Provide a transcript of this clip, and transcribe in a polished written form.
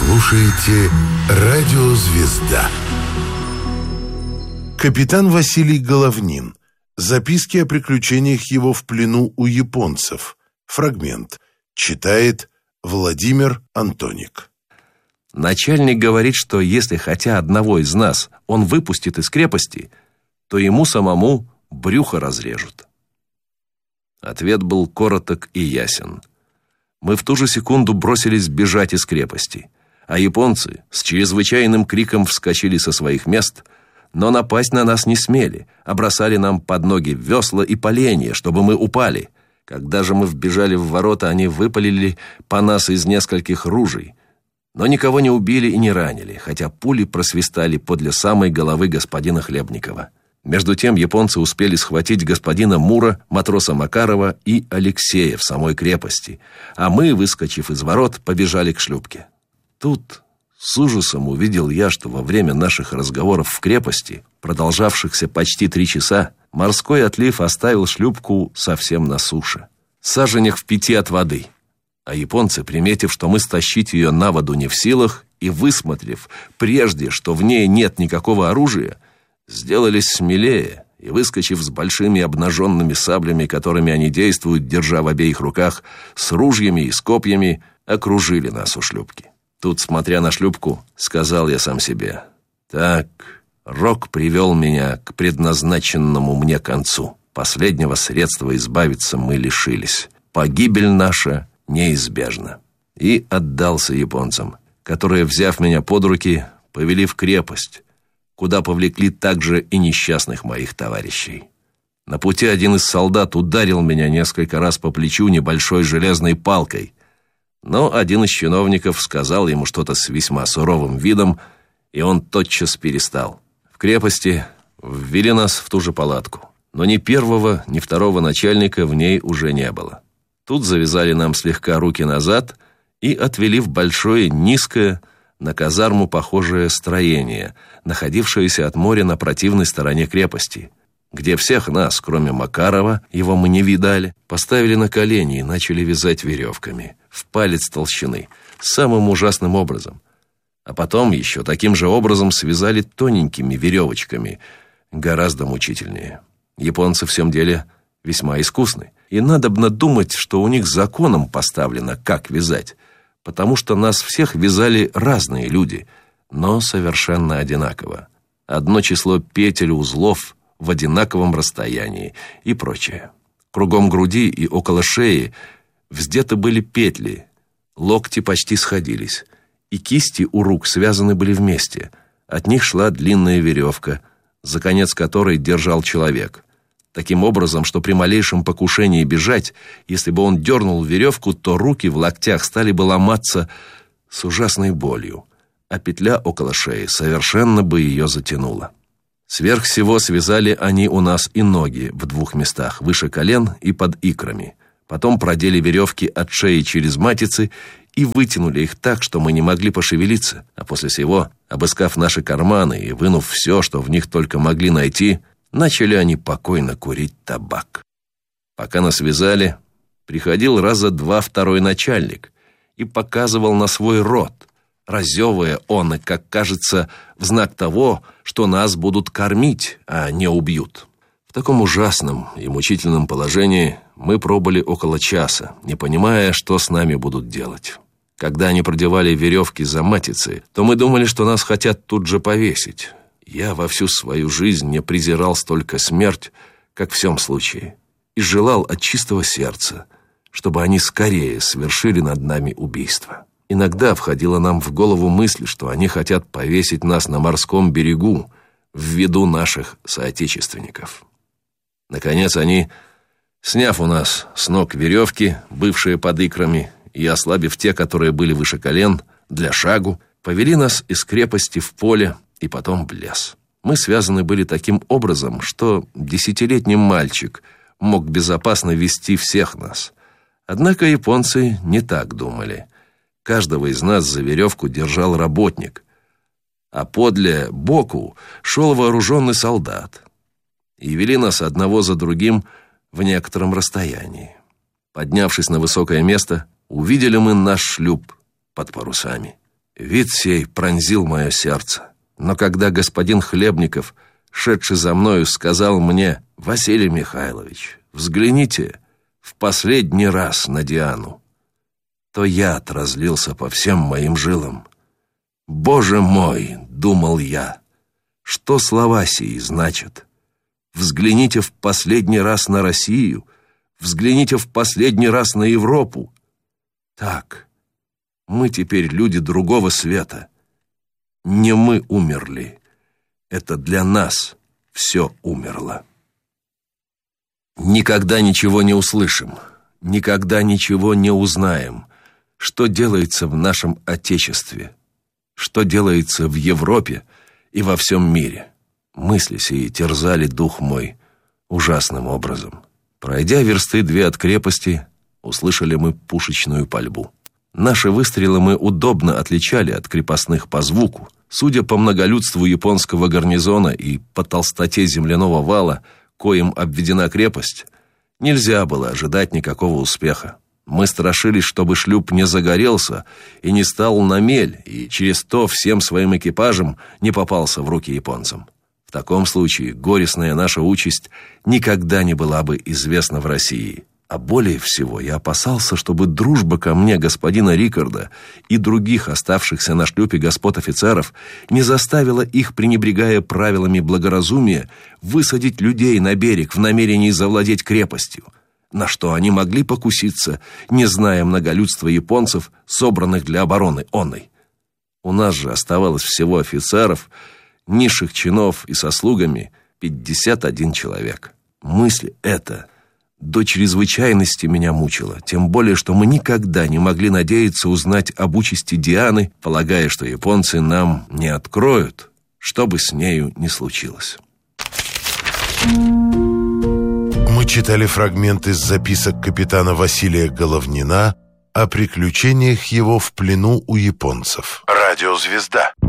слушаете «Радио Звезда». Капитан Василий Головнин. Записки о приключениях его в плену у японцев. Фрагмент. Читает Владимир Антоник. Начальник говорит, что если хотя одного из нас он выпустит из крепости, то ему самому брюхо разрежут. Ответ был короток и ясен. Мы в ту же секунду бросились бежать из крепости, а японцы с чрезвычайным криком вскочили со своих мест, но напасть на нас не смели, а бросали нам под ноги весла и поленья, чтобы мы упали. Когда же мы вбежали в ворота, они выпалили по нас из нескольких ружей, но никого не убили и не ранили, хотя пули просвистали подле самой головы господина Хлебникова. Между тем японцы успели схватить господина Мура, матроса Макарова и Алексея в самой крепости, а мы, выскочив из ворот, побежали к шлюпке. Тут с ужасом увидел я, что во время наших разговоров в крепости, продолжавшихся почти 3 часа, морской отлив оставил шлюпку совсем на суше, саженях в 5 от воды. А японцы, приметив, что мы стащить ее на воду не в силах, и высмотрев прежде, что в ней нет никакого оружия, сделались смелее и, выскочив с большими обнаженными саблями, которыми они действуют, держа в обеих руках, с ружьями и с копьями, окружили нас у шлюпки. Тут, смотря на шлюпку, сказал я сам себе: так, рок привел меня к предназначенному мне концу. Последнего средства избавиться мы лишились. Погибель наша неизбежна. И отдался японцам, которые, взяв меня под руки, повели в крепость, куда повлекли также и несчастных моих товарищей. На пути один из солдат ударил меня несколько раз по плечу небольшой железной палкой, но один из чиновников сказал ему что-то с весьма суровым видом, и он тотчас перестал. В крепости ввели нас в ту же палатку, но ни первого, ни второго начальника в ней уже не было. Тут завязали нам слегка руки назад и отвели в большое, низкое, на казарму похожее строение, находившееся от моря на противной стороне крепости, где всех нас, кроме Макарова, его мы не видали, поставили на колени и начали вязать веревками, в палец толщины, самым ужасным образом. А потом еще таким же образом связали тоненькими веревочками, гораздо мучительнее. Японцы в всем деле весьма искусны, и надобно думать, что у них законом поставлено, как вязать, потому что нас всех вязали разные люди, но совершенно одинаково. Одно число петель узлов в одинаковом расстоянии и прочее. Кругом груди и около шеи вздеты были петли, локти почти сходились, и кисти у рук связаны были вместе. От них шла длинная веревка, за конец которой держал человек. Таким образом, что при малейшем покушении бежать, если бы он дернул веревку, то руки в локтях стали бы ломаться с ужасной болью, а петля около шеи совершенно бы ее затянула. Сверх всего связали они у нас и ноги в 2 местах, выше колен и под икрами. Потом продели веревки от шеи через матицы и вытянули их так, что мы не могли пошевелиться, а после всего, обыскав наши карманы и вынув все, что в них только могли найти, начали они покойно курить табак. Пока нас вязали, приходил раза 2 второй начальник и показывал на свой рот, разевывая он, и, как кажется, в знак того, что нас будут кормить, а не убьют. В таком ужасном и мучительном положении мы пробыли около часа, не понимая, что с нами будут делать. Когда они продевали веревки за матицы, то мы думали, что нас хотят тут же повесить. Я во всю свою жизнь не презирал столько смерть, как в всем случае, и желал от чистого сердца, чтобы они скорее совершили над нами убийство. Иногда входила нам в голову мысль, что они хотят повесить нас на морском берегу в виду наших соотечественников. Наконец они, сняв у нас с ног веревки, бывшие под икрами, и ослабив те, которые были выше колен, для шагу, повели нас из крепости в поле и потом в лес. Мы связаны были таким образом, что 10-летний мальчик мог безопасно вести всех нас. Однако японцы не так думали. Каждого из нас за веревку держал работник, а подле боку шел вооруженный солдат, и вели нас одного за другим в некотором расстоянии. Поднявшись на высокое место, увидели мы наш шлюп под парусами. Вид сей пронзил мое сердце. Но когда господин Хлебников, шедший за мною, сказал мне: «Василий Михайлович, взгляните в последний раз на Диану», то яд разлился по всем моим жилам. «Боже мой!» — думал я. «Что слова сии значат? Взгляните в последний раз на Россию, взгляните в последний раз на Европу. Так, мы теперь люди другого света. Не мы умерли. Это для нас все умерло». Никогда ничего не услышим, никогда ничего не узнаем, что делается в нашем Отечестве, что делается в Европе и во всем мире. Мысли сии терзали дух мой ужасным образом. Пройдя версты 2 от крепости, услышали мы пушечную пальбу. Наши выстрелы мы удобно отличали от крепостных по звуку. Судя по многолюдству японского гарнизона и по толстоте земляного вала, коим обведена крепость, нельзя было ожидать никакого успеха. Мы страшились, чтобы шлюп не загорелся и не стал на мель, и через то всем своим экипажем не попался в руки японцам. В таком случае горестная наша участь никогда не была бы известна в России. А более всего я опасался, чтобы дружба ко мне господина Рикарда и других оставшихся на шлюпе господ офицеров не заставила их, пренебрегая правилами благоразумия, высадить людей на берег в намерении завладеть крепостью, на что они могли покуситься, не зная многолюдства японцев, собранных для обороны онной. У нас же оставалось всего офицеров, низших чинов и со слугами 51 человек. Мысль эта до чрезвычайности меня мучила, тем более, что мы никогда не могли надеяться узнать об участи Дианы, полагая, что японцы нам не откроют, что бы с нею ни случилось. Мы читали фрагмент из записок капитана Василия Головнина о приключениях его в плену у японцев. Радиозвезда.